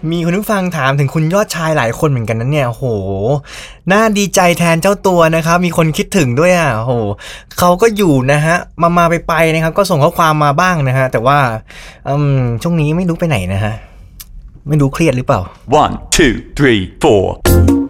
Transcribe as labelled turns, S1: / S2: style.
S1: มีคุณผู้ฟังถามถึงคุณยอดชายหลายคนเหมือนกันนั้นเนี่ยโหน่าดีใจแทนเจ้าตัวนะครับมีคนคิดถึงด้วยโหเขาก็อยู่นะฮะมาไปนะครับก็ส่งข้อความมาบ้างนะฮะแต่ว่าช่วงนี้ไม่รู้ไปไหนนะฮะไม่รู้เครียดหรือเปล่า
S2: 1 2 3 4